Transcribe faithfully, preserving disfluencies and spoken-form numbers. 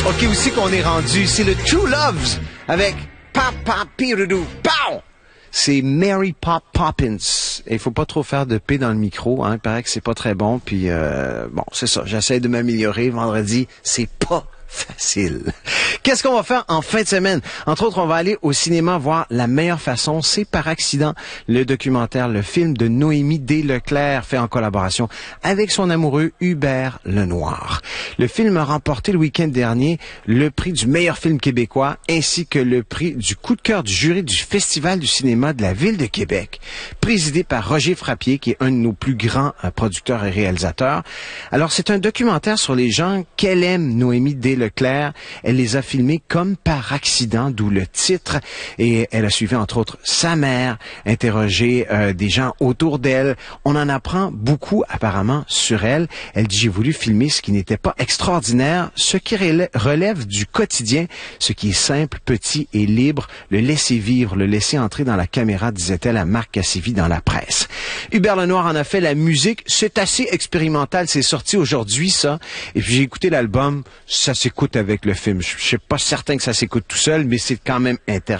OK, aussi qu'on est rendu, c'est le True Loves avec Papa Piroudou. Pow! C'est Mary Pop Poppins. Et il faut pas trop faire de P dans le micro, hein. Il paraît que c'est pas très bon. Puis euh, bon, c'est ça. J'essaie de m'améliorer. Vendredi, c'est pas facile. Qu'est-ce qu'on va faire en fin de semaine? Entre autres, on va aller au cinéma voir La meilleure façon, c'est par accident. Le documentaire, le film de Noémie D. Leclerc, fait en collaboration avec son amoureux Hubert Lenoir. Le film a remporté le week-end dernier le prix du meilleur film québécois ainsi que le prix du coup de cœur du jury du Festival du cinéma de la Ville de Québec, présidé par Roger Frappier, qui est un de nos plus grands euh, producteurs et réalisateurs. Alors, c'est un documentaire sur les gens qu'elle aime, Noémie D. Leclerc. Elle les a filmés comme par accident, d'où le titre. Et elle a suivi, entre autres, sa mère, interrogé euh, des gens autour d'elle. On en apprend beaucoup, apparemment, sur elle. Elle dit, j'ai voulu filmer ce qui n'était pas extraordinaire, ce qui relève du quotidien, ce qui est simple, petit et libre, le laisser vivre, le laisser entrer dans la caméra, disait-elle à Marc Cassivi dans la presse. Hubert Lenoir en a fait la musique. C'est assez expérimental. C'est sorti aujourd'hui, ça. Et puis, j'ai écouté l'album. Ça s'écoute avec le film. Je suis pas certain que ça s'écoute tout seul, mais c'est quand même intéressant.